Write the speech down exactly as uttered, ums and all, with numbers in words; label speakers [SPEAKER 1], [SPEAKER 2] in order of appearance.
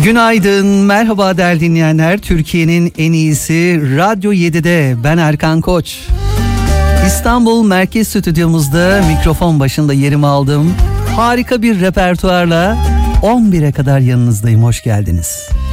[SPEAKER 1] Günaydın, merhaba değerli dinleyenler. Türkiye'nin en iyisi Radyo yedide ben Erkan Koç. İstanbul Merkez Stüdyomuzda mikrofon başında yerimi aldım. Harika bir repertuarla on bire kadar yanınızdayım, hoş geldiniz.